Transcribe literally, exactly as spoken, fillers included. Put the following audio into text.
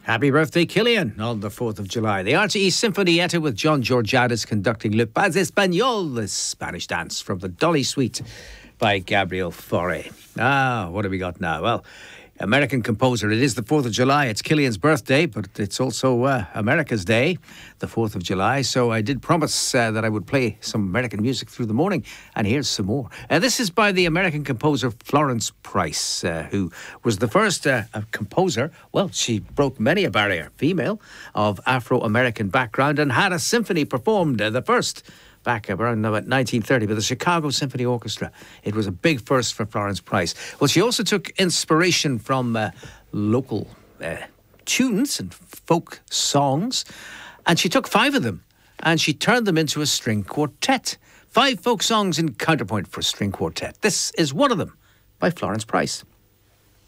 Happy birthday, Killian, on the fourth of July. The R T E Sinfonietta with John Georgiadis conducting Le Pas Espagnol, the Spanish dance from the Dolly Suite by Gabriel Fauré. Ah, what have we got now? Well, American composer. It is the fourth of July. It's Killian's birthday, but it's also uh, America's Day, the fourth of July. So I did promise uh, that I would play some American music through the morning, and here's some more. Uh, this is by the American composer Florence Price, uh, who was the first uh, composer. Well, she broke many a barrier, female, of Afro-American background, and had a symphony performed, uh, the first back around about nineteen thirty with the Chicago Symphony Orchestra. It was a big first for Florence Price. Well, she also took inspiration from uh, local uh, tunes and folk songs, and she took five of them and she turned them into a string quartet. Five folk songs in counterpoint for string quartet. This is one of them by Florence Price.